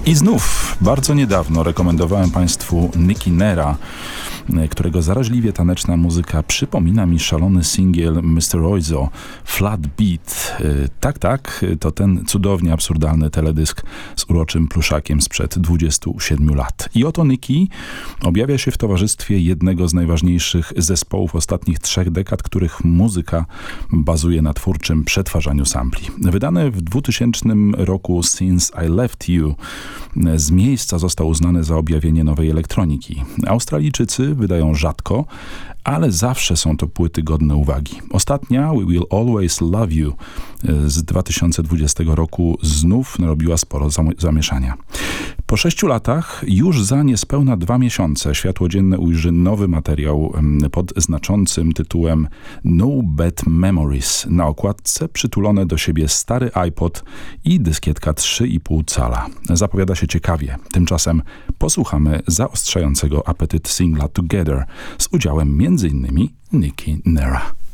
I znów, bardzo niedawno rekomendowałem Państwu Nicky Nera, którego zaraźliwie taneczna muzyka przypomina mi szalony singiel Mr. Oizo, Flat Beat. Tak, to ten cudownie absurdalny teledysk z uroczym pluszakiem sprzed 27 lat. I oto Nicky objawia się w towarzystwie jednego z najważniejszych zespołów ostatnich 3 dekad, których muzyka bazuje na twórczym przetwarzaniu sampli. Wydane w 2000 roku Since I Left You z miejsca został uznany za objawienie nowej elektroniki. Australijczycy wydają rzadko, ale zawsze są to płyty godne uwagi. Ostatnia, We Will Always Love You z 2020 roku znów narobiła sporo zamieszania. Po 6 latach, już za niespełna 2 miesiące, światło dzienne ujrzy nowy materiał pod znaczącym tytułem No Bad Memories. Na okładce przytulone do siebie stary iPod i dyskietka 3,5 cala. Zapowiada się ciekawie. Tymczasem posłuchamy zaostrzającego apetyt singla Together z udziałem m.in. Nicky Nera.